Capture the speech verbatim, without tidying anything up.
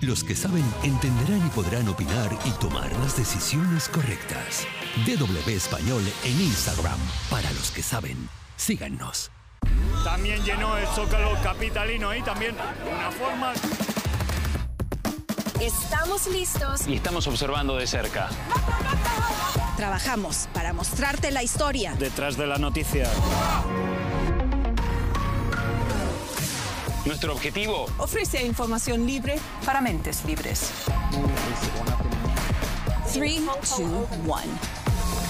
Los que saben entenderán y podrán opinar y tomar las decisiones correctas. D W Español en Instagram. Para los que saben, síganos. También llenó el Zócalo capitalino y también una forma... Estamos listos. Y estamos observando de cerca. Trabajamos para mostrarte la historia. Detrás de la noticia. Nuestro objetivo... ofrece información libre para mentes libres. three, two, one.